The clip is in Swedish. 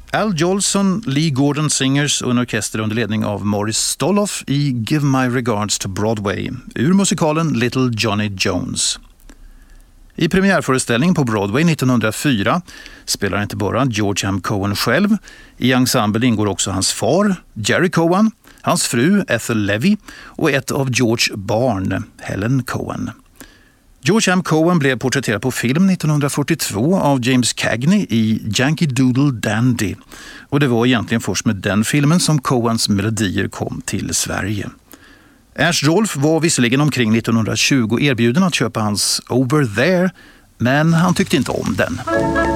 Al Jolson, Lee Gordon Singers och en orkester under ledning av Morris Stoloff i Give My Regards to Broadway ur musikalen Little Johnny Jones. I premiärföreställningen på Broadway 1904 spelar inte bara George M. Cohan själv. I ensemble ingår också hans far, Jerry Cohan, hans fru Ethel Levy och ett av George barn, Helen Cohan. George M. Cohan blev porträtterad på film 1942 av James Cagney i Yankee Doodle Dandy. Och det var egentligen först med den filmen som Cohans melodier kom till Sverige. Ernst Rolf var visserligen omkring 1920 erbjuden att köpa hans Over There, men han tyckte inte om den.